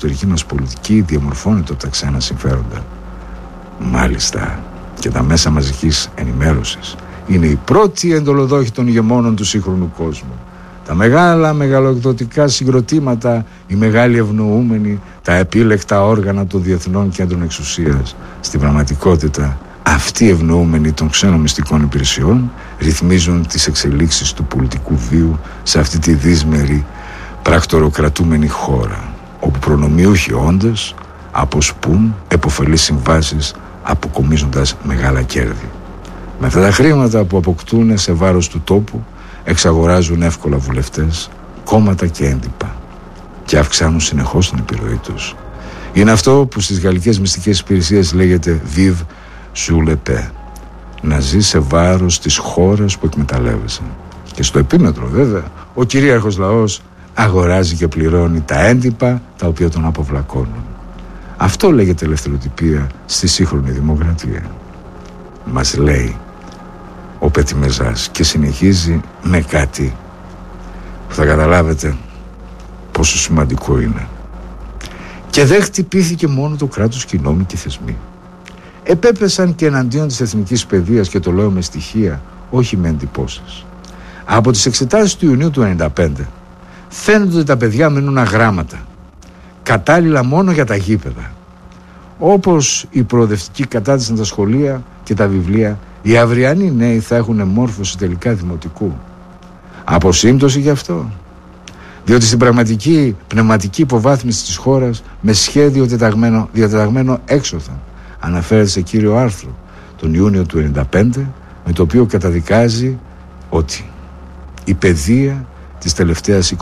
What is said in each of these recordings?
εξωτερική μας πολιτική διαμορφώνεται από τα ξένα συμφέροντα. Μάλιστα, και τα μέσα μαζικής ενημέρωσης είναι οι πρώτοι εντολοδόχοι των ηγεμόνων του σύγχρονου κόσμου. Τα μεγάλα μεγαλοεκδοτικά συγκροτήματα, οι μεγάλοι ευνοούμενοι, τα επίλεκτα όργανα των διεθνών κέντρων εξουσίας. Στην πραγματικότητα, αυτοί οι ευνοούμενοι των ξένων μυστικών υπηρεσιών ρυθμίζουν τις εξελίξεις του πολιτικού βίου σε αυτή τη δύσμερη πρακτοροκρατούμενη χώρα, όπου προνομιούχοι όντες αποσπούν επωφελείς συμβάσεις, αποκομίζοντας μεγάλα κέρδη. Με αυτά τα χρήματα που αποκτούν σε βάρος του τόπου, εξαγοράζουν εύκολα βουλευτές, κόμματα και έντυπα και αυξάνουν συνεχώς την επιρροή τους. Είναι αυτό που στις γαλλικές μυστικές υπηρεσίες λέγεται «Vive sous le paix», να ζει σε βάρος της χώρας που εκμεταλλεύεσαι. Και στο επίμετρο βέβαια ο κυρίαρχος λαός αγοράζει και πληρώνει τα έντυπα τα οποία τον αποβλακώνουν. Αυτό λέγεται ελευθεροτυπία στη σύγχρονη δημοκρατία, μας λέει ο Πετιμεζάς, και συνεχίζει με κάτι που θα καταλάβετε πόσο σημαντικό είναι. Και δεν χτυπήθηκε μόνο το κράτος και οι νόμοι και οι θεσμοί. Επέπεσαν και εναντίον της εθνικής παιδείας, και το λέω με στοιχεία, όχι με εντυπώσεις. Από τις εξετάσεις του Ιουνίου του 1995 φαίνεται ότι τα παιδιά μένουν αγράμματα, κατάλληλα μόνο για τα γήπεδα. Όπως η προοδευτική κατάρτιση στα σχολεία και τα βιβλία, οι αυριανοί νέοι θα έχουν μόρφωση τελικά δημοτικού. Αποσύμπτωση γι' αυτό. Διότι στην πραγματική πνευματική υποβάθμιση της χώρας, με σχέδιο διατεταγμένο έξωθεν, αναφέρεται σε κύριο άρθρο τον Ιούνιο του 1995, με το οποίο καταδικάζει ότι η παιδεία της τελευταίας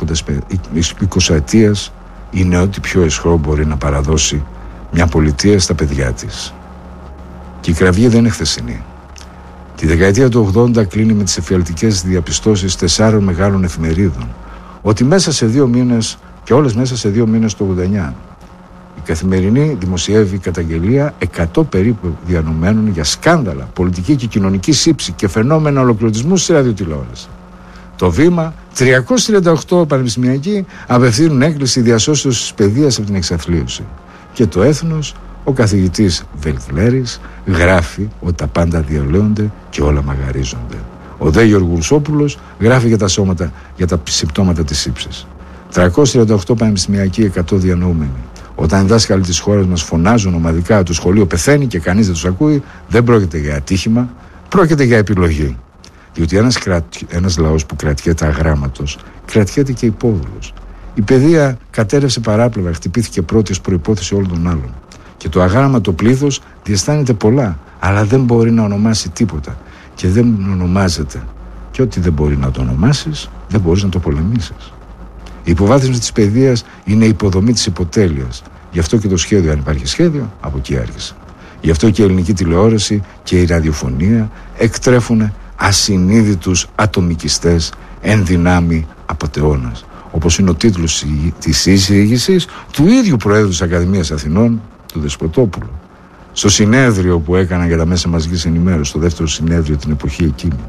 20ετίας είναι ό,τι πιο αισχρό μπορεί να παραδώσει μια πολιτεία στα παιδιά της. Και η κραυγή δεν είναι χθεσινή. Τη δεκαετία του 80 κλείνει με τις εφιαλτικές διαπιστώσεις 4 μεγάλων εφημερίδων ότι μέσα σε 2 μήνες, και όλες μέσα σε 2 μήνες το 89, η Καθημερινή δημοσιεύει καταγγελία 100 περίπου διανομένων για σκάνδαλα, πολιτική και κοινωνική σύψη και φαινόμενα ολοκληρωτισμού στη ραδιοτηλεόραση. Το Βήμα, 338 πανεπιστημιακοί απευθύνουν έκκληση διασώσεως της παιδείας από την εξαθλίωση. Και το Έθνος, ο καθηγητής Βελτλέρης γράφει ότι τα πάντα διαλέονται και όλα μαγαρίζονται. Ο Δε Γεωργουρσόπουλος γράφει για τα συμπτώματα της ύψης. 338 πανεπιστημιακοί, 100 διανοούμενοι. Όταν οι δάσκαλοι της χώρας μας φωνάζουν ομαδικά ότι το σχολείο πεθαίνει και κανείς δεν τους ακούει, δεν πρόκειται για ατύχημα, πρόκειται για επιλογή. Διότι ένας λαός που κρατιέται αγράμματος, κρατιέται και υπόδουλος. Η παιδεία κατέρευσε παράπλευρα, χτυπήθηκε πρώτη ως προϋπόθεση όλων των άλλων. Και το αγράμματο πλήθος διαισθάνεται πολλά, αλλά δεν μπορεί να ονομάσει τίποτα. Και δεν ονομάζεται. Και ό,τι δεν μπορεί να το ονομάσεις, δεν μπορείς να το πολεμήσεις. Η υποβάθμιση της παιδείας είναι η υποδομή της υποτέλειας. Γι' αυτό και το σχέδιο, αν υπάρχει σχέδιο, από εκεί άρχισε. Γι' αυτό και η ελληνική τηλεόραση και η ραδιοφωνία εκτρέφουν ασυνείδητους ατομικιστές εν δυνάμει απατεώνας. Όπως είναι ο τίτλος της εισήγησης του ίδιου Προέδρου της Ακαδημίας Αθηνών, του Δεσποτόπουλου, στο συνέδριο που έκανα για τα μέσα μαζικής ενημέρωσης, στο δεύτερο συνέδριο την εποχή εκείνη.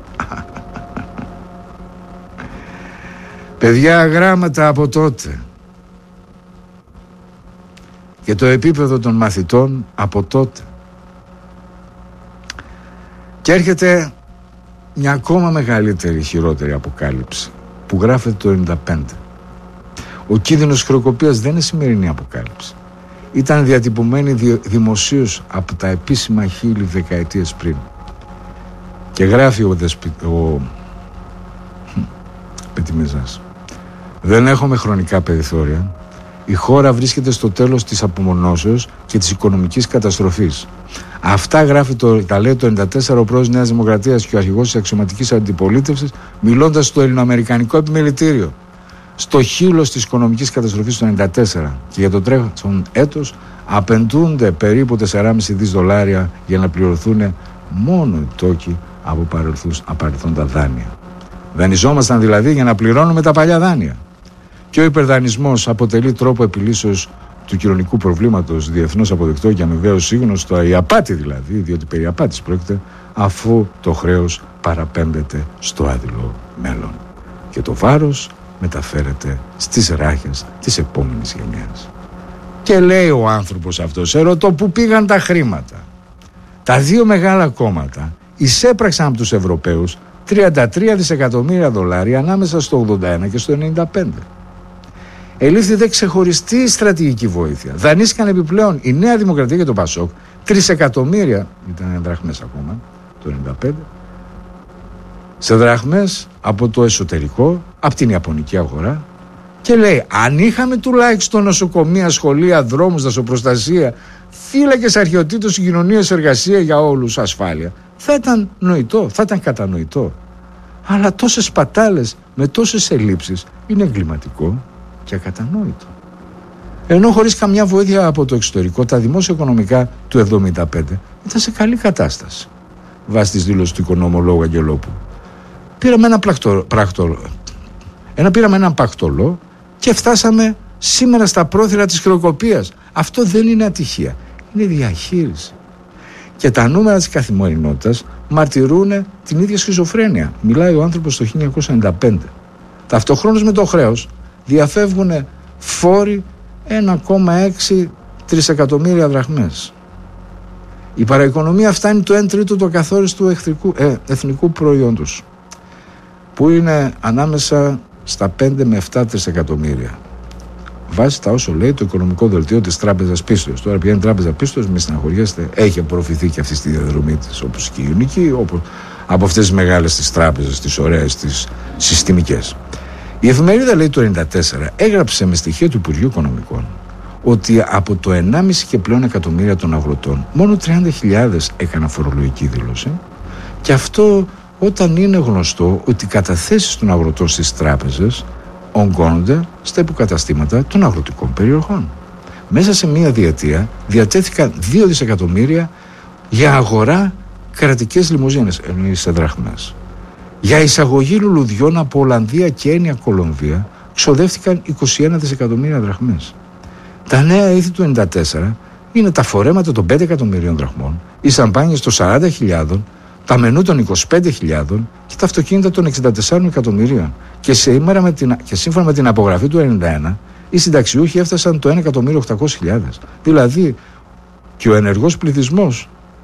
Παιδιά γράμματα από τότε. Και το επίπεδο των μαθητών από τότε. Και έρχεται μια ακόμα μεγαλύτερη, χειρότερη αποκάλυψη που γράφεται το 1995. Ο κίνδυνος χρεοκοπίας δεν είναι σημερινή αποκάλυψη. Ήταν διατυπωμένη δημοσίως από τα επίσημα χείλη δεκαετίες πριν. Και γράφει ο Πετιμεζάς: δεν έχουμε χρονικά περιθώρια. Η χώρα βρίσκεται στο τέλος της απομονώσεως και της οικονομικής καταστροφής. Αυτά γράφει τα λέει το 1994 ο πρόεδρος Νέας Δημοκρατίας και ο αρχηγός της αξιωματικής αντιπολίτευσης, μιλώντας στο ελληνοαμερικανικό επιμελητήριο. Στο χείλος της οικονομικής καταστροφής του 1994 και για το τρέχον έτος απαιτούνται περίπου 4,5 δις δολάρια για να πληρωθούν μόνο οι τόκοι από παρελθόντα δάνεια. Δανειζόμασταν δηλαδή για να πληρώνουμε τα παλιά δάνεια. Και ο υπερδανισμός αποτελεί τρόπο επιλύσεως του κοινωνικού προβλήματος, διεθνώς αποδεκτό και αμοιβαίως σύγνωστο, η απάτη δηλαδή, διότι περί απάτης πρόκειται, αφού το χρέος παραπέμπεται στο άδειλο μέλλον. Και το βάρος μεταφέρεται στις ράχες της επόμενης γενιάς. Και λέει ο άνθρωπος αυτός, ρωτώ πού πήγαν τα χρήματα. Τα δύο μεγάλα κόμματα εισέπραξαν από τους Ευρωπαίους 33 δισεκατομμύρια δολάρια ανάμεσα στο 81 και στο 95. Ελήφθη δε ξεχωριστή στρατηγική βοήθεια. Δανείστηκαν επιπλέον η Νέα Δημοκρατία και το Πασόκ 3 εκατομμύρια, ήταν δραχμές ακόμα το 95, σε δραχμές από το εσωτερικό, από την Ιαπωνική αγορά, και λέει αν είχαμε τουλάχιστον νοσοκομεία, σχολεία, δρόμους, δασοπροστασία, φύλακες αρχαιοτήτων, συγκοινωνίες, εργασία για όλους, ασφάλεια, θα ήταν νοητό, θα ήταν κατανοητό. Αλλά τόσες σπατάλες με τόσες ελλείψεις είναι εγκληματικό και ακατανόητο. Ενώ χωρίς καμιά βοήθεια από το εξωτερικό, τα δημόσια οικονομικά του 1975 ήταν σε καλή κατάσταση. Βάσει της δήλωσης του οικονομολόγου Αγγελόπου. Πήραμε έναν πακτολό και φτάσαμε σήμερα στα πρόθυρα της χρεοκοπίας. Αυτό δεν είναι ατυχία, είναι διαχείριση. Και τα νούμερα της καθημερινότητας μαρτυρούν την ίδια σχιζοφρένεια. Μιλάει ο άνθρωπος το 1995. Ταυτοχρόνως με το χρέος διαφεύγουν φόροι 1,6 τρισεκατομμύρια δραχμές. Η παραοικονομία φτάνει το 1/3 του ακαθόριστου εθνικού προϊόντος, που είναι ανάμεσα στα 5 με 7 τρισεκατομμύρια. Βάσει τα όσο λέει το οικονομικό δελτίο της Τράπεζας Πίστος. Τώρα πια η Τράπεζα Πίστος, μη στεναχωριέστε, έχει απορροφηθεί και αυτή στη διαδρομή της, όπως και η Ιουνική, όπως από αυτές τις μεγάλες τις τράπεζες, τις ωραίες, τις συστημικές. Η εφημερίδα, λέει, το 1994 έγραψε με στοιχεία του Υπουργείου Οικονομικών ότι από το 1,5 και πλέον εκατομμύρια των αγροτών μόνο 30.000 έκαναν φορολογική δήλωση, και αυτό όταν είναι γνωστό ότι οι καταθέσεις των αγροτών στις τράπεζες ογκώνονται στα υποκαταστήματα των αγροτικών περιοχών. Μέσα σε μία διετία διατέθηκαν 2 δισεκατομμύρια για αγορά κρατικές λιμουζίνες, εννοείς σε δραχμές. Για εισαγωγή λουλουδιών από Ολλανδία, Κένια, Κολομβία ξοδεύτηκαν 21 δισεκατομμύρια δραχμές. Τα νέα ήθη του 1994 είναι τα φορέματα των 5 εκατομμυρίων δραχμών, οι σαμπάνιες των 40.000, τα μενού των 25.000 και τα αυτοκίνητα των 64 εκατομμυρίων. Και σύμφωνα με την απογραφή του 1991, οι συνταξιούχοι έφτασαν το 1.800.000. Δηλαδή και ο ενεργός πληθυσμός,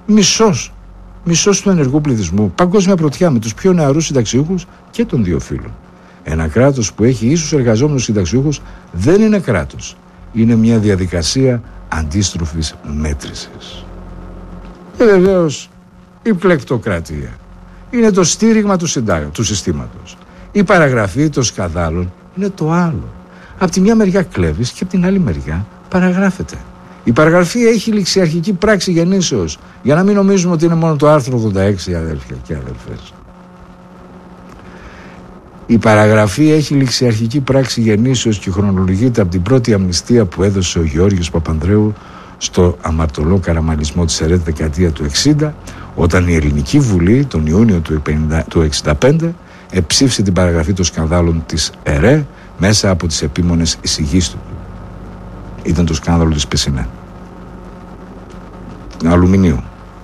μισός του ενεργού πληθυσμού, παγκόσμια πρωτιά με τους πιο νεαρούς συνταξιούχους και των δύο φύλων. Ένα κράτος που έχει ίσους εργαζόμενους συνταξιούχους δεν είναι κράτος. Είναι μια διαδικασία αντίστροφης μέτρησης. Και βεβαίως η πλεκτοκρατία είναι το στήριγμα του συστήματος. Η παραγραφή των σκανδάλων είναι το άλλο. Από τη μια μεριά κλέβεις και από την άλλη μεριά παραγράφεται. Η παραγραφή έχει ληξιαρχική πράξη γεννήσεως, για να μην νομίζουμε ότι είναι μόνο το άρθρο 86, αδέλφια και αδελφές. Η παραγραφή έχει ληξιαρχική πράξη γεννήσεως και χρονολογείται από την πρώτη αμνηστία που έδωσε ο Γεώργιος Παπανδρέου στο αμαρτωλό καραμαλισμό της ΕΡΕ δεκαετία του 60, όταν η Ελληνική Βουλή τον Ιούνιο του 65 εψήφισε την παραγραφή των σκανδάλων της ΕΡΕ μέσα από τις επίμονες εισηγήσεις του. Ήταν το σκάνδαλο της Πεσσινέ αλουμινίου.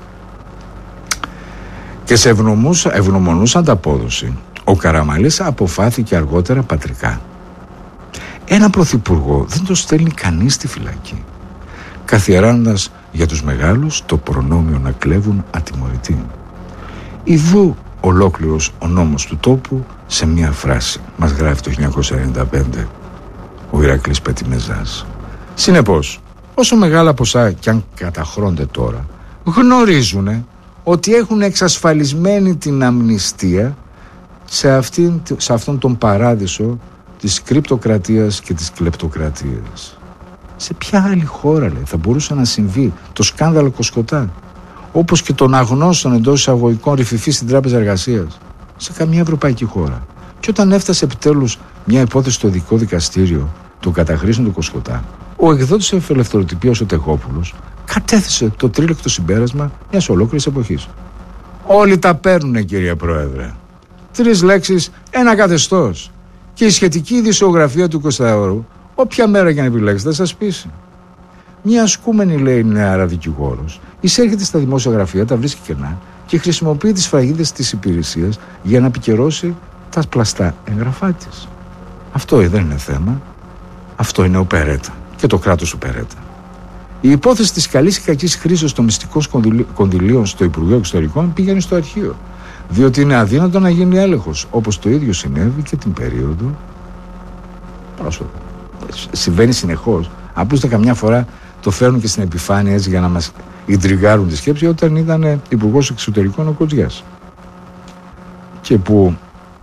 Και σε ευγνωμονούσα ανταπόδοση, ο Καραμαλής αποφάθηκε αργότερα πατρικά. Ένα πρωθυπουργό δεν το στέλνει κανείς στη φυλακή, καθιεράνοντας για τους μεγάλους το προνόμιο να κλέβουν ατιμωρητοί. Ιδού ολόκληρος ο νόμος του τόπου σε μια φράση, μας γράφει το 1995 ο Ηρακλής Πετιμεζάς. Συνεπώς, όσο μεγάλα ποσά κι αν καταχρώνται τώρα, γνωρίζουν ότι έχουν εξασφαλισμένη την αμνηστία σε αυτόν τον παράδεισο της κρυπτοκρατίας και της κλεπτοκρατίας. Σε ποια άλλη χώρα, λέει, θα μπορούσε να συμβεί το σκάνδαλο Κοσκοτά, όπως και των αγνώστων εντός εισαγωγικών ρηφιφή στην Τράπεζα Εργασίας? Σε καμία ευρωπαϊκή χώρα. Και όταν έφτασε επιτέλους μια υπόθεση στο ειδικό δικαστήριο των καταχρήσεων του Κοσκοτά, ο εκδότης ελευθεροτυπίας ο Τεχόπουλος κατέθεσε το τρίλεπτο συμπέρασμα μιας ολόκληρης εποχής. Όλοι τα παίρνουνε, κύριε Πρόεδρε. 3 λέξεις, ένα καθεστώς. Και η σχετική ειδησιογραφία του 24ωρου, όποια μέρα και αν επιλέξετε, θα σας πείσει. Μια ασκούμενη, λέει, νεαρά δικηγόρος, εισέρχεται στα δημόσια γραφεία, τα βρίσκει κενά και χρησιμοποιεί τις φραγίδες της υπηρεσίας για να επικαιρώσει τα πλαστά εγγραφά της. Αυτό δεν είναι θέμα. Αυτό είναι οπερέτα. και το κράτος του Περέτα. Η υπόθεση της καλής ή κακής χρήσης των μυστικών κονδυλίων στο Υπουργείο Εξωτερικών πήγαινε στο αρχείο, διότι είναι αδύνατο να γίνει έλεγχος, όπως το ίδιο συνέβη και την περίοδο πρόσφατα. Συμβαίνει συνεχώς. Απλούστε καμιά φορά το φέρνουν και στην επιφάνεια έτσι για να μας ιντριγκάρουν τη σκέψη, όταν ήταν υπουργός εξωτερικών ο Κοτζιάς. Και που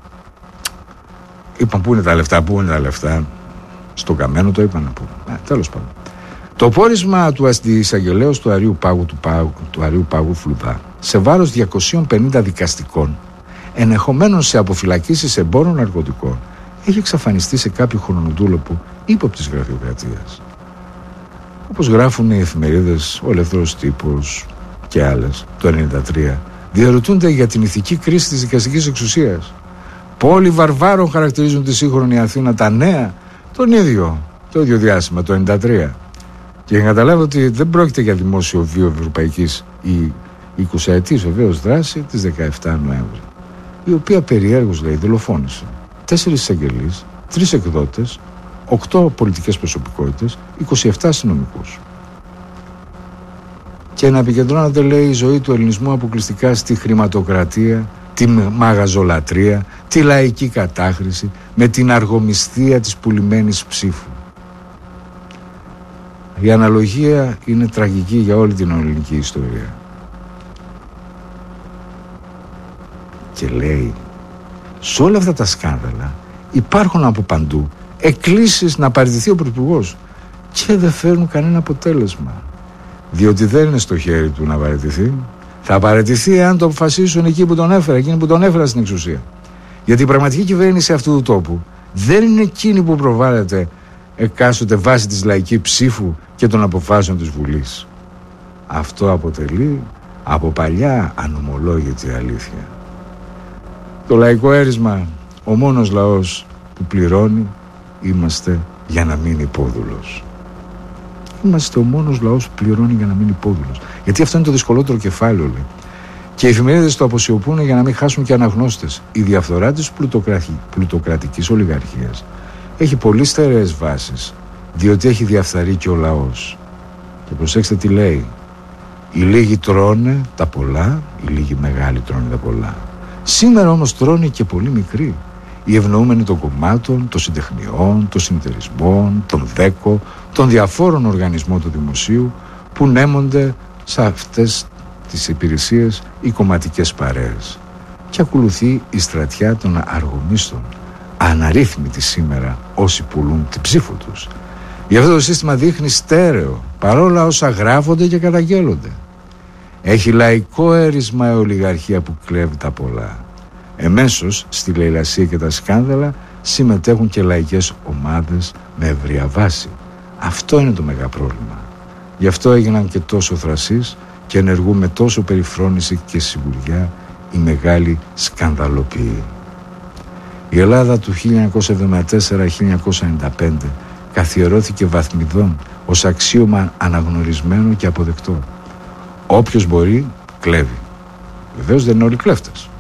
είπαν πού είναι τα λεφτά, στον καμένο το είπαν να πούμε. Τέλος πάντων. Το πόρισμα του εισαγγελέως του Αρείου Πάγου Φλουδά σε βάρος 250 δικαστικών, ενεχομένων σε αποφυλακίσεις εμπόρων ναρκωτικών, έχει εξαφανιστεί σε κάποιο χρονοτούλοπο ύποπτης γραφειοκρατίας. Όπως γράφουν οι εφημερίδες, ο Ελεύθερος Τύπος και άλλες, το 1993, διαρωτούνται για την ηθική κρίση της δικαστικής εξουσίας. Πόλοι βαρβάρων χαρακτηρίζουν τη σύγχρονη Αθήνα, τα νέα, το ίδιο διάστημα, το 1993. Και για να καταλάβω ότι δεν πρόκειται για δημόσιο βίο ευρωπαϊκής ή 20ετής βεβαίως δράση της 17 Νοέμβρη, η οποία περιέργως λέει δολοφόνησε 4 εισαγγελείς, 3 εκδότες, 8 πολιτικές προσωπικότητες, 27 αστυνομικούς. Και να επικεντρώνεται, λέει, η ζωή του ελληνισμού αποκλειστικά στη χρηματοκρατία, τη μαγαζολατρία, τη λαϊκή κατάχρηση, με την αργομισθία της πουλημένης ψήφου. Η αναλογία είναι τραγική για όλη την ελληνική ιστορία. Και λέει, σε όλα αυτά τα σκάνδαλα υπάρχουν από παντού εκκλήσεις να παραιτηθεί ο Πρωθυπουργός και δεν φέρνουν κανένα αποτέλεσμα, διότι δεν είναι στο χέρι του να παραιτηθεί. Θα παραιτηθεί αν το αποφασίσουν εκείνοι που τον έφεραν στην εξουσία. Γιατί η πραγματική κυβέρνηση αυτού του τόπου δεν είναι εκείνη που προβάλλεται εκάστοτε βάσει της λαϊκής ψήφου και των αποφάσεων της Βουλής. Αυτό αποτελεί από παλιά ανομολόγητη αλήθεια. Το λαϊκό έρισμα, ο μόνος λαός που πληρώνει, είμαστε για να μείνει υπόδουλος. Είμαστε ο μόνος λαός που πληρώνει για να μείνει υπόδουλος. Γιατί αυτό είναι το δυσκολότερο κεφάλαιο, λέει. Και οι εφημερίδες το αποσιωπούν για να μην χάσουν και αναγνώστες. Η διαφθορά της πλουτοκρατικής ολιγαρχίας έχει πολύ στερεές βάσεις, διότι έχει διαφθαρεί και ο λαός. Και προσέξτε τι λέει. Οι λίγοι τρώνε τα πολλά, οι λίγοι μεγάλοι τρώνε τα πολλά. Σήμερα όμως τρώνε και πολύ μικροί. Οι ευνοούμενοι των κομμάτων, των συντεχνιών, των συνεταιρισμών, των ΔΕΚΟ, των διαφόρων οργανισμών του δημοσίου που νέμονται σε αυτές τις υπηρεσίες οι κομματικές παρέες. Και ακολουθεί η στρατιά των αργομίστων, αναρρύθμιτοι σήμερα όσοι πουλούν την ψήφο τους. Γι' αυτό το σύστημα δείχνει στέρεο παρόλα όσα γράφονται και καταγγέλλονται. Έχει λαϊκό έρισμα η ολιγαρχία που κλέβει τα πολλά. Εμέσως στη λαιλασία και τα σκάνδαλα συμμετέχουν και λαϊκές ομάδες με ευρεία βάση. Αυτό είναι το μεγάλο πρόβλημα. Γι' αυτό έγιναν και τόσο θρασείς και ενεργούν με τόσο περιφρόνηση και σιγουριά οι μεγάλοι σκανδαλοποιοί. Η Ελλάδα του 1974-1995 καθιερώθηκε βαθμιδών ως αξίωμα αναγνωρισμένο και αποδεκτό. Όποιος μπορεί κλέβει. Βεβαίως δεν είναι όλοι κλέφτες.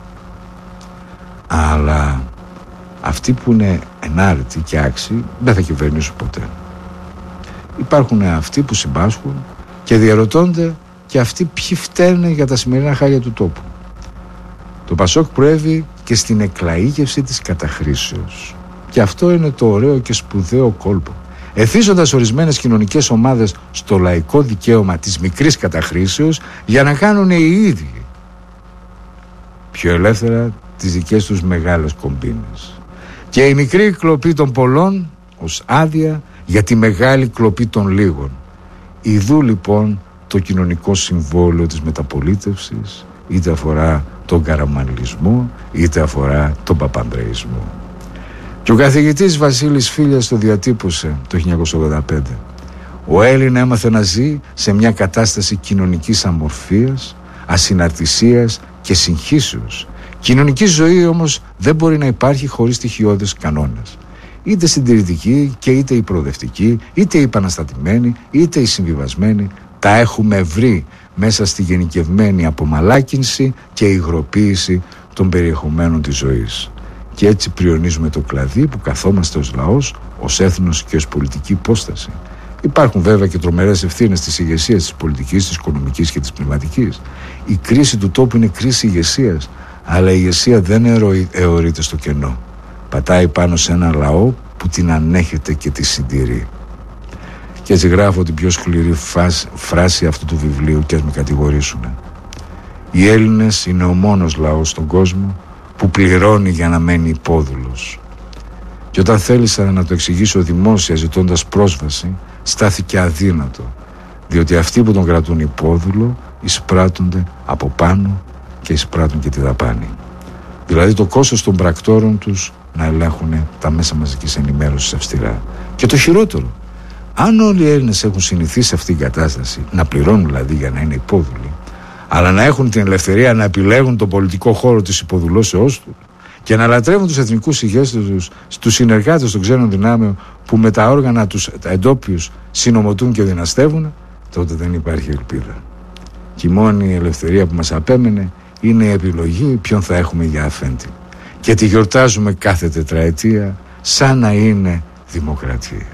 Αλλά αυτοί που είναι ενάρετοι και άξιοι δεν θα κυβερνήσουν ποτέ. Υπάρχουν αυτοί που συμπάσχουν και διαρωτώνται και αυτοί ποιοι φταίνε για τα σημερινά χάλια του τόπου. Το Πασόκ προέβη και στην εκλαΐγευση της καταχρήσεως. Και αυτό είναι το ωραίο και σπουδαίο κόλπο. Εθίζοντας ορισμένες κοινωνικές ομάδες στο λαϊκό δικαίωμα της μικρής καταχρήσεως για να κάνουν οι ίδιοι πιο ελεύθερα τις δικές τους μεγάλες κομπίνες. Και η μικρή κλοπή των πολλών ως άδεια για τη μεγάλη κλοπή των λίγων. Ιδού λοιπόν το κοινωνικό συμβόλαιο της μεταπολίτευσης, είτε αφορά τον καραμανλισμό είτε αφορά τον παπανδρεϊσμό. Και ο καθηγητής Βασίλης Φίλιας το διατύπωσε το 1985. Ο Έλληνα έμαθε να ζει σε μια κατάσταση κοινωνικής αμορφίας, ασυναρτησίας και συγχύσεως. Κοινωνική ζωή όμως δεν μπορεί να υπάρχει χωρίς στοιχειώδες κανόνες. Είτε συντηρητική και είτε η προοδευτική, είτε η επαναστατημένη, είτε η συμβιβασμένη, τα έχουμε βρει μέσα στη γενικευμένη απομαλάκινση και υγροποίηση των περιεχομένων της ζωής. Και έτσι πριονίζουμε το κλαδί που καθόμαστε ως λαός, ως έθνος και ως πολιτική υπόσταση. Υπάρχουν βέβαια και τρομερές ευθύνες της ηγεσίας, της πολιτικής, της οικονομικής και της πνευματικής. Η κρίση του τόπου είναι κρίση ηγεσίας, αλλά η ηγεσία δεν αιωρείται στο κενό. Πατάει πάνω σε ένα λαό που την ανέχεται και τη συντηρεί. Και έτσι γράφω την πιο σκληρή φράση αυτού του βιβλίου, και ας με κατηγορήσουν. Οι Έλληνες είναι ο μόνος λαός στον κόσμο που πληρώνει για να μένει υπόδουλος. Και όταν θέλησα να το εξηγήσω δημόσια ζητώντας πρόσβαση, στάθηκε αδύνατο, διότι αυτοί που τον κρατούν υπόδουλο εισπράττονται από πάνω και εισπράττουν και τη δαπάνη. Δηλαδή το κόστος των πρακτόρων τους να ελέγχουν τα μέσα μαζικής ενημέρωσης αυστηρά. Και το χειρότερο, αν όλοι οι Έλληνες έχουν συνηθίσει αυτή την κατάσταση, να πληρώνουν δηλαδή για να είναι υπόδουλοι, αλλά να έχουν την ελευθερία να επιλέγουν τον πολιτικό χώρο της υποδουλώσεώς του και να λατρεύουν τους εθνικούς ηγέτες τους, τους συνεργάτες των ξένων δυνάμεων που με τα όργανα τους τα εντόπιους συνομωτούν και δυναστεύουν, τότε δεν υπάρχει ελπίδα. Και η μόνη ελευθερία που μας απέμενε είναι η επιλογή ποιον θα έχουμε για αφέντη. Και τη γιορτάζουμε κάθε τετραετία σαν να είναι δημοκρατία.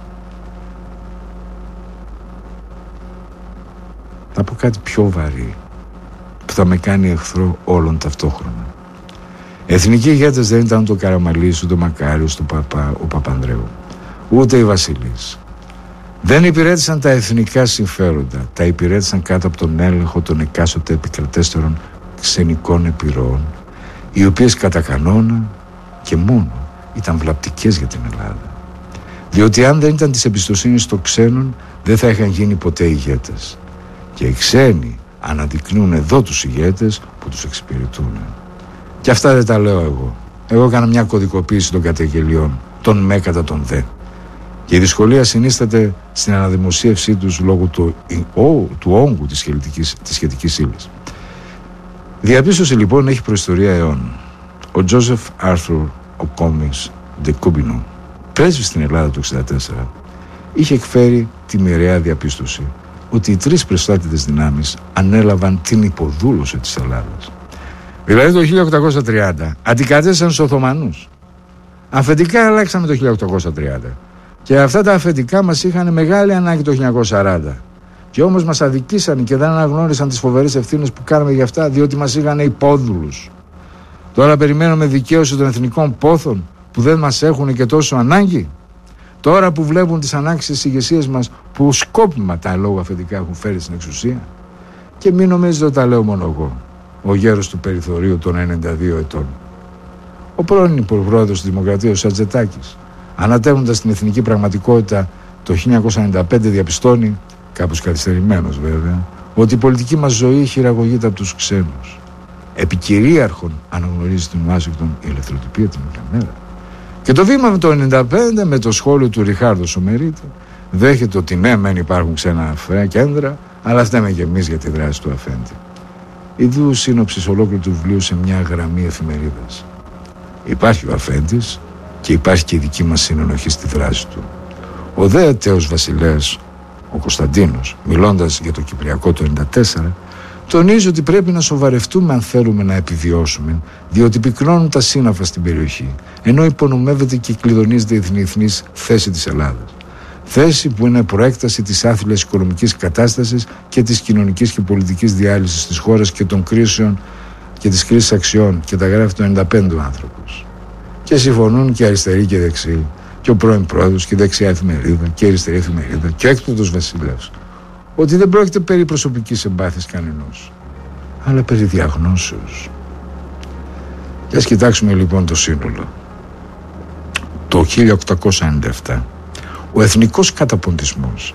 Θα πω κάτι πιο βαρύ που θα με κάνει εχθρό όλων ταυτόχρονα. Εθνικοί ηγέτες δεν ήταν το Καραμαλής, ούτε ο Μακάριος, ο Παπανδρέου, ούτε οι Βασιλείς. Δεν υπηρέτησαν τα εθνικά συμφέροντα, τα υπηρέτησαν κάτω από τον έλεγχο των εκάστοτε επικρατέστερων ξενικών επιρροών, οι οποίες κατά κανόνα και μόνο ήταν βλαπτικές για την Ελλάδα. Διότι αν δεν ήταν της εμπιστοσύνης των ξένων, δεν θα είχαν γίνει ποτέ ηγέτες. Και οι ξένοι αναδεικνύουν εδώ τους ηγέτες που τους εξυπηρετούν. Και αυτά δεν τα λέω εγώ. Εγώ έκανα μια κωδικοποίηση των καταγγελιών, των με κατά των δε. Και η δυσκολία συνίσταται στην αναδημοσίευσή τους λόγω του όγκου της σχετικής ύλης. Διαπίστωση λοιπόν έχει προϊστορία αιώνων. Ο Τζόσεφ Άρθουρ Οκόμις Ντε Κούμπινο, πρέσβης στην Ελλάδα του 1964, είχε εκφέρει τη μοιραία διαπίστωση ότι οι τρεις προστάτητες δυνάμεις ανέλαβαν την υποδούλωση της Ελλάδας. Δηλαδή το 1830 αντικατέστησαν στους Οθωμανούς. Αφεντικά αλλάξαμε το 1830. Και αυτά τα αφεντικά μας είχαν μεγάλη ανάγκη το 1940. Και όμως μας αδικήσαν και δεν αναγνώρισαν τις φοβερές ευθύνες που κάναμε για αυτά, διότι μας είχαν υπόδουλους. Τώρα περιμένουμε δικαίωση των εθνικών πόθων που δεν μας έχουν και τόσο ανάγκη. Τώρα που βλέπουν τις ανάγκες της ηγεσίας μας που σκόπιμα τα λόγω αφεντικά έχουν φέρει στην εξουσία. Και μην νομίζετε ότι τα λέω μόνο εγώ, ο γέρος του περιθωρίου των 92 ετών. Ο πρώην υπουργός της Δημοκρατίας, ο Σατζετάκης, ανατεύοντας την εθνική πραγματικότητα το 1995, διαπιστώνει, κάπως καθυστερημένος βέβαια, ότι η πολιτική μας ζωή χειραγωγείται από τους ξένους. Επικυρίαρχον αναγνωρίζει στην Ουάσιγκτον η ελευθεροτυπία την ίδια μέρα. Και το βήμα με το 1995, με το σχόλιο του Ριχάρδο Σομερίτη, δέχεται ότι ναι, μεν υπάρχουν ξένα κέντρα, αλλά φταίμε και εμείς για τη δράση του αφέντη. Ιδού σύνοψης ολόκληρου του βιβλίου σε μια γραμμή εφημερίδας. Υπάρχει ο αφέντης και υπάρχει και η δική μας συνενοχή στη δράση του. Ο δε ατέος βασιλέας, ο Κωνσταντίνος, μιλώντας για το Κυπριακό το 1994, τονίζει ότι πρέπει να σοβαρευτούμε αν θέλουμε να επιβιώσουμε, διότι πυκνώνουν τα σύννεφα στην περιοχή, ενώ υπονομεύεται και κλειδονίζεται η διεθνής θέση της Ελλάδας. Θέση που είναι προέκταση της άθλιας οικονομικής κατάστασης και της κοινωνικής και πολιτικής διάλυσης της χώρας και των κρίσεων και της κρίσης αξιών, και τα γράφει το 95 ο άνθρωπος. Και συμφωνούν και αριστεροί και δεξιοί, και ο πρώην πρόεδρος και η δεξιά εφημερίδα και η αριστερή εφημερίδα και ο έκτοτος βασιλέας, ότι δεν πρόκειται περί προσωπικής εμπάθειας κανενός, αλλά περί διαγνώσεως. Και ας κοιτάξουμε λοιπόν το σύνολο. Το 1897 ο εθνικός καταποντισμός,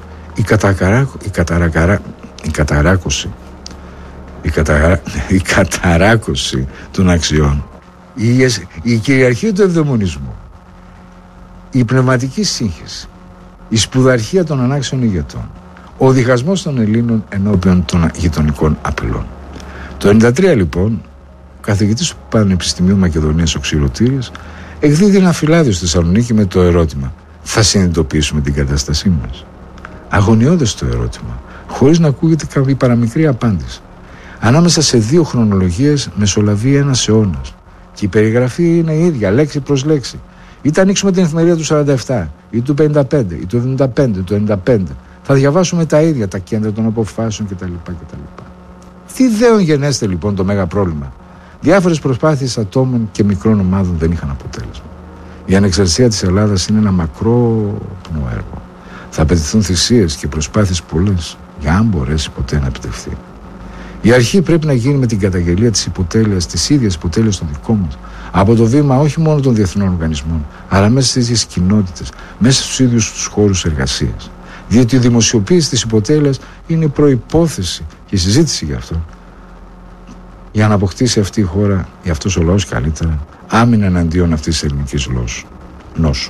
η καταράκωση των αξιών, η κυριαρχία του ευδαιμονισμού, η πνευματική σύγχυση, η σπουδαρχία των ανάξιων ηγετών, ο διχασμός των Ελλήνων ενώπιον των γειτονικών απειλών. Το 1993 λοιπόν, ο καθηγητής του Πανεπιστημίου Μακεδονίας ο Ξηροτήρης εκδίδει ένα φυλάδιο στη Θεσσαλονίκη με το ερώτημα: θα συνειδητοποιήσουμε την κατάστασή μας? Αγωνιώδες το ερώτημα, χωρίς να ακούγεται κάποια παραμικρή απάντηση. Ανάμεσα σε δύο χρονολογίες μεσολαβεί ένας αιώνας και η περιγραφή είναι η ίδια, λέξη προς λέξη. Είτε ανοίξουμε την εφημερίδα του 47, ή του 55 ή του 75, του 95. Θα διαβάσουμε τα ίδια τα κέντρα των αποφάσεων κτλ. Τι δέον γενέστε λοιπόν το μέγα πρόβλημα? Διάφορες προσπάθειες ατόμων και μικρών ομάδων δεν είχαν αποτέλεσμα. Η ανεξαρτησία της Ελλάδας είναι ένα μακρόπνο έργο. Θα απαιτηθούν θυσίες και προσπάθειες πολλές για αν μπορέσει ποτέ να επιτευχθεί. Η αρχή πρέπει να γίνει με την καταγγελία της υποτέλειας, της ίδιας υποτέλειας των δικών μας, από το βήμα όχι μόνο των διεθνών οργανισμών, αλλά μέσα στις ίδιες κοινότητες, μέσα στους ίδιους τους χώρους εργασίας. Διότι η δημοσιοποίηση της υποτέλειας είναι προϋπόθεση και η συζήτηση γι' αυτό, για να αποκτήσει αυτή η χώρα ή αυτός ο λαός καλύτερα άμυνα εναντίον αυτής της ελληνικής νόσου.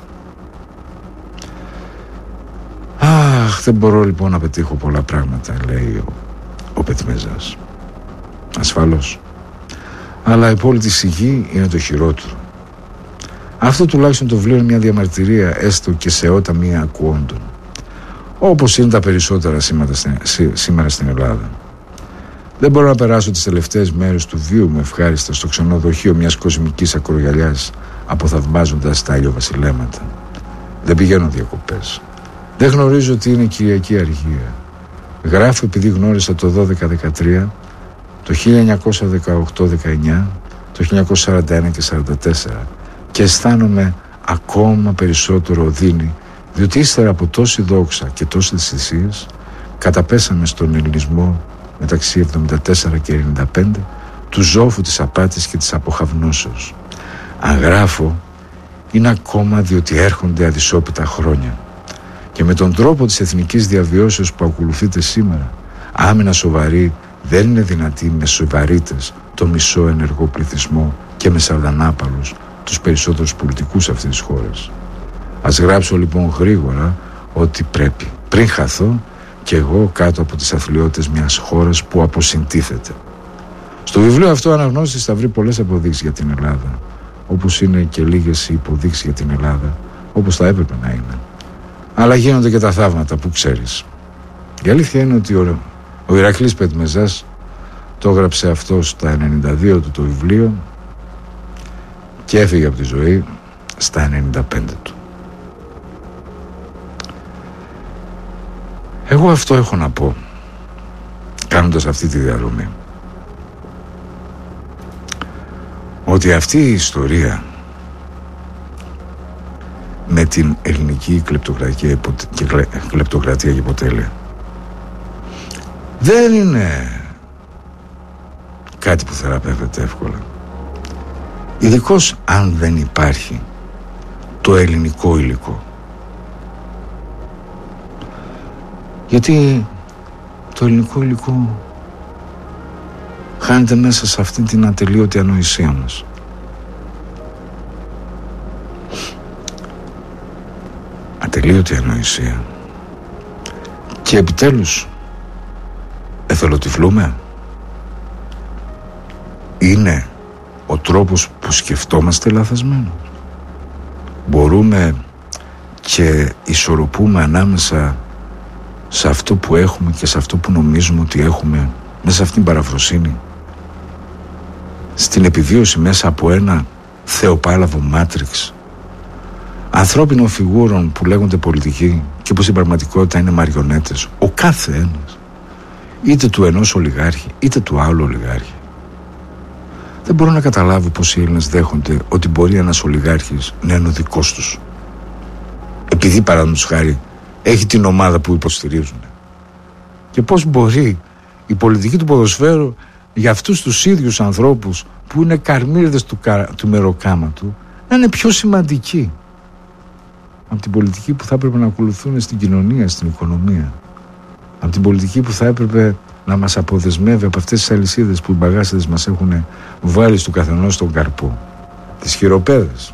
Αχ, δεν μπορώ λοιπόν να πετύχω πολλά πράγματα, λέει ο Πετμέζας. Ασφαλώς. Αλλά η πόλη σιγή είναι το χειρότερο. Αυτό τουλάχιστον το βιβλίο είναι μια διαμαρτυρία, έστω και σε ότα μία ακούοντων. Όπως είναι τα περισσότερα σήμερα στην Ελλάδα. Δεν μπορώ να περάσω τις τελευταίες μέρες του βίου μου ευχάριστα στο ξενοδοχείο μιας κοσμικής ακρογιαλιάς, αποθαυμάζοντας τα ηλιοβασιλέματα. Δεν πηγαίνω διακοπές. Δεν γνωρίζω τι είναι Κυριακή Αργία. Γράφω επειδή γνώρισα το 12-13, το 1918-19, το 1941 και 1944 και αισθάνομαι ακόμα περισσότερο οδύνη, διότι ύστερα από τόση δόξα και τόσες θυσίες καταπέσαμε στον ελληνισμό μεταξύ 74 και 95 του ζόφου της απάτης και της αποχαυνώσεως. Αν γράφω είναι ακόμα διότι έρχονται αδυσόπιτα χρόνια και με τον τρόπο της εθνικής διαβιώσεως που ακολουθείται σήμερα, άμυνα σοβαρή δεν είναι δυνατή με σοβαρίτες το μισό ενεργό πληθυσμό και με σαρδανάπαλους τους περισσότερους πολιτικούς αυτής της χώρας. Ας γράψω λοιπόν γρήγορα ό,τι πρέπει, πριν χαθώ και εγώ κάτω από τις αθλιότητες μιας χώρας που αποσυντίθεται. Στο βιβλίο αυτό αναγνώστης θα βρει πολλές αποδείξεις για την Ελλάδα, όπως είναι και λίγες υποδείξεις για την Ελλάδα, όπως θα έπρεπε να είναι. Αλλά γίνονται και τα θαύματα που ξέρεις. Η αλήθεια είναι ότι ο Ηρακλής Πετμεζάς το έγραψε αυτό στα 92 του το βιβλίο και έφυγε από τη ζωή στα 95 του. Εγώ αυτό έχω να πω, κάνοντας αυτή τη διαδρομή. Ότι αυτή η ιστορία με την ελληνική κλεπτοκρατία και υποτέλεια δεν είναι κάτι που θεραπεύεται εύκολα. Ειδικώς αν δεν υπάρχει το ελληνικό υλικό. Γιατί το ελληνικό υλικό χάνεται μέσα σε αυτήν την ατελείωτη ανοησία μας. Ατελείωτη ανοησία. Και επιτέλους εθελοτυφλούμε. Είναι ο τρόπος που σκεφτόμαστε λαθασμένο. Μπορούμε και ισορροπούμε ανάμεσα σε αυτό που έχουμε και σε αυτό που νομίζουμε ότι έχουμε, μέσα σε αυτήν την παραφροσύνη, στην επιβίωση μέσα από ένα θεοπάλαβο μάτριξ ανθρώπινων φιγούρων που λέγονται πολιτικοί και που στην πραγματικότητα είναι μαριονέτες, ο κάθε ένας, είτε του ενός ολιγάρχη είτε του άλλου ολιγάρχη. Δεν μπορώ να καταλάβω πως οι Έλληνες δέχονται ότι μπορεί ένας ολιγάρχης να είναι ο δικός τους, επειδή παραδείγματος χάρη έχει την ομάδα που υποστηρίζουν. Και πώς μπορεί η πολιτική του ποδοσφαίρου για αυτούς τους ίδιους ανθρώπους που είναι καρμίρδες του μεροκάματου να είναι πιο σημαντική από την πολιτική που θα έπρεπε να ακολουθούν στην κοινωνία, στην οικονομία, από την πολιτική που θα έπρεπε να μας αποδεσμεύει από αυτές τις αλυσίδες που οι μπαγάσιδες μας έχουν βάλει στο καθενός στον καρπό, τις χειροπέδες.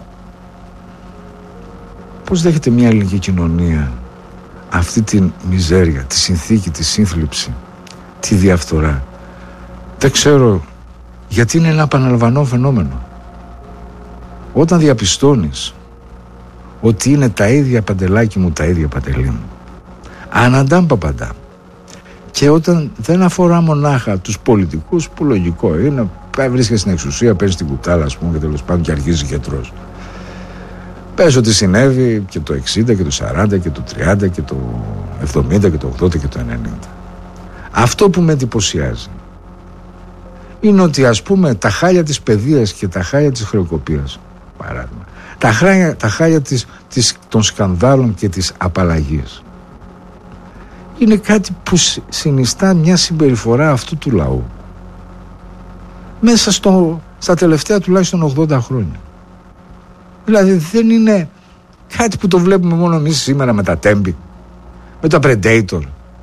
Πώς δέχεται μια ελληνική κοινωνία αυτή τη μιζέρια, τη συνθήκη, τη σύνθλιψη, τη διαφθορά? Δεν ξέρω, γιατί είναι ένα επαναλαμβανό φαινόμενο. Όταν διαπιστώνεις ότι είναι τα ίδια παντελάκι μου, τα ίδια παντελή μου, αναντάμ παπαντά, και όταν δεν αφορά μονάχα τους πολιτικούς, που λογικό είναι, βρίσκεσαι στην εξουσία, παίρνεις την κουτάλα, ας πούμε, και τέλος πάντων και αρχίζεις και τρως. Πες ότι συνέβη και το 60 και το 40 και το 30 και το 70 και το 80 και το 90. Αυτό που με εντυπωσιάζει είναι ότι, ας πούμε, τα χάλια της παιδείας και τα χάλια της χρεοκοπίας, παράδειγμα, τα χάλια των σκανδάλων και της απαλλαγής, είναι κάτι που συνιστά μια συμπεριφορά αυτού του λαού μέσα στα τελευταία τουλάχιστον 80 χρόνια. Δηλαδή δεν είναι κάτι που το βλέπουμε μόνο εμείς σήμερα με τα Τέμπη, με τα Predator,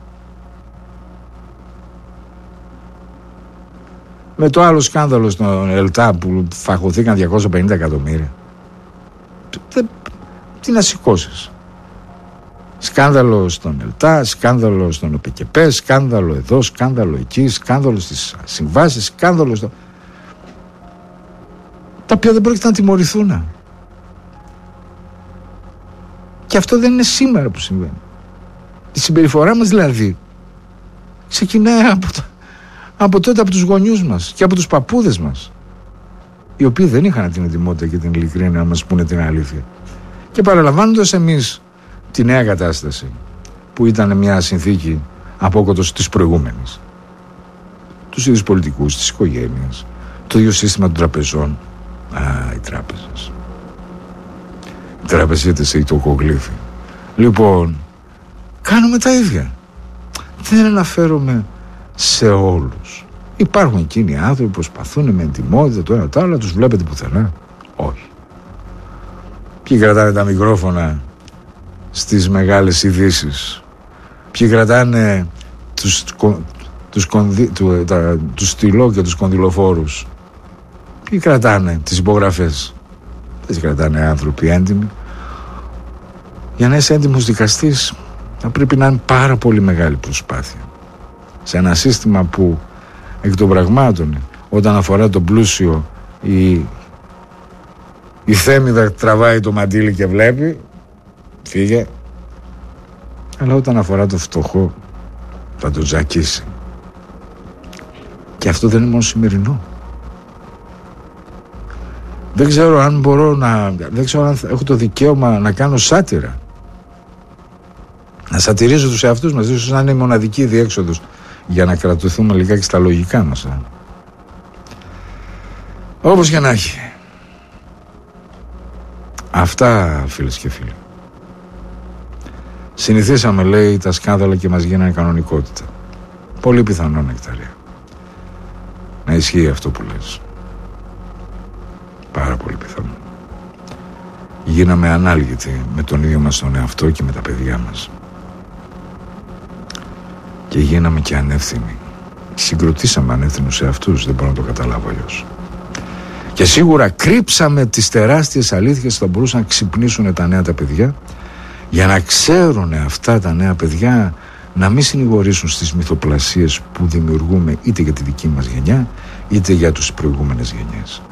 με το άλλο σκάνδαλο στον ΕΛΤΑ που φαγωθήκαν 250 εκατομμύρια. Τι να σηκώσεις? Σκάνδαλο στον ΕΛΤΑ, σκάνδαλο στον ΟΠΕΚΕΠΕ, σκάνδαλο εδώ, σκάνδαλο εκεί, σκάνδαλο στις συμβάσεις, σκάνδαλο τα οποία δεν πρόκειται να τιμωρηθούν. Και αυτό δεν είναι σήμερα που συμβαίνει. Η συμπεριφορά μας δηλαδή ξεκινάει από τότε, από τους γονιούς μας και από τους παππούδες μας, οι οποίοι δεν είχαν την ετοιμότητα και την ειλικρίνεια να μας πούνε την αλήθεια. Και παραλαμβάνοντας εμείς τη νέα κατάσταση, που ήταν μια συνθήκη απόκοτος της προηγούμενης, τους ίδιους πολιτικούς, της οικογένειας, το ίδιο σύστημα των τραπεζών. Οι τράπεζες. Οι τραπεζίτες ή το κογλύφι. Λοιπόν, κάνουμε τα ίδια. Δεν αναφέρομαι σε όλους. Υπάρχουν εκείνοι οι άνθρωποι που προσπαθούν με εντιμότητα το ένα το άλλο, τους βλέπετε πουθενά? Όχι. Ποιοι κρατάνε τα μικρόφωνα στις μεγάλες ειδήσεις? Ποιοι κρατάνε τους στυλό και τους κονδυλοφόρους? Ποιοι κρατάνε τις υπογραφές? Δεν τις κρατάνε άνθρωποι έντιμοι. Για να είσαι έντιμος δικαστής θα πρέπει να είναι πάρα πολύ μεγάλη προσπάθεια σε ένα σύστημα που εκ των πραγμάτων, όταν αφορά τον πλούσιο, η θέμηδα τραβάει το μαντίλι και βλέπει, φύγε. Αλλά όταν αφορά το φτωχό θα το τζακίσει. Και αυτό δεν είναι μόνο σημερινό. Δεν ξέρω αν έχω το δικαίωμα να κάνω σάτυρα, να σατυρίζω τους εαυτούς μας. Ίσως να είναι η μοναδική διέξοδος για να κρατηθούμε λιγάκι στα λογικά μας. Όπως και να έχει. Αυτά, φίλες και φίλοι. Συνηθίσαμε, λέει, τα σκάνδαλα και μας γίνανε κανονικότητα. Πολύ πιθανό, Νεκταρία, να ισχύει αυτό που λες. Πάρα πολύ πιθανό. Γίναμε ανάλγητοι με τον ίδιο μας τον εαυτό και με τα παιδιά μας. Και γίναμε και ανεύθυνοι. Συγκροτήσαμε ανεύθυνους εαυτούς, δεν μπορώ να το καταλάβω αλλιώς. Και σίγουρα κρύψαμε τις τεράστιες αλήθειες που θα μπορούσαν να ξυπνήσουν τα νέα τα παιδιά, για να ξέρουν αυτά τα νέα παιδιά να μην συνηγορήσουν στις μυθοπλασίες που δημιουργούμε είτε για τη δική μας γενιά είτε για τους προηγούμενες γενιές.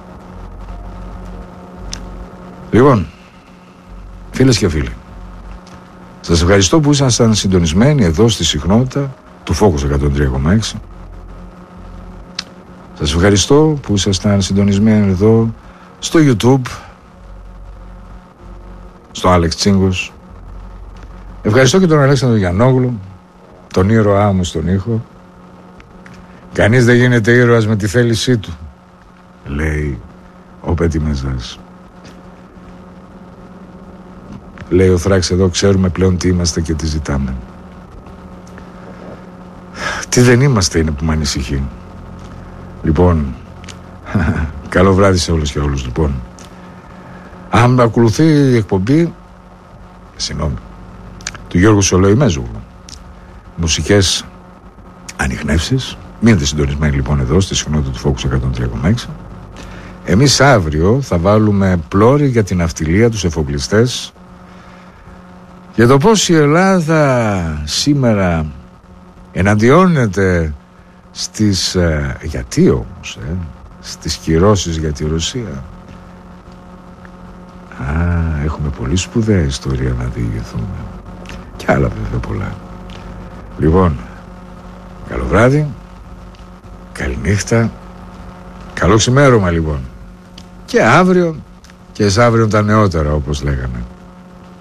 Λοιπόν, φίλες και φίλοι, σας ευχαριστώ που ήσασταν συντονισμένοι εδώ στη συχνότητα του Focus 103,6. Σας ευχαριστώ που ήσασταν συντονισμένοι εδώ στο YouTube, στο Άλεξ Τσίγκος. Ευχαριστώ και τον Αλέξανδρο Γιαννόγλου, τον ήρωά μου στον ήχο. Κανείς δεν γίνεται ήρωας με τη θέλησή του, λέει ο Πετιμεζάς. Λέει ο Θράξ εδώ, ξέρουμε πλέον τι είμαστε και τι ζητάμε. Τι δεν είμαστε είναι που με ανησυχεί. Λοιπόν, καλό βράδυ σε όλους και όλους. Λοιπόν, αν ακολουθεί η εκπομπή, του Γιώργου Σολοημέζουγλου, μουσικές ανιχνεύσεις. Μείνετε συντονισμένοι λοιπόν εδώ στη συχνότητα του Focus 103,6. Εμείς αύριο θα βάλουμε πλώρη για την ναυτιλία, τους εφοπλιστές, για το πώς η Ελλάδα σήμερα εναντιώνεται στις γιατί όμως στις κυρώσεις για τη Ρωσία. Έχουμε πολύ σπουδαία ιστορία να διηγηθούμε και άλλα βέβαια πολλά. Λοιπόν, καλό βράδυ, καληνύχτα, καλό ξημέρωμα λοιπόν, και αύριο και εσάβριον τα νεότερα, όπως λέγανε.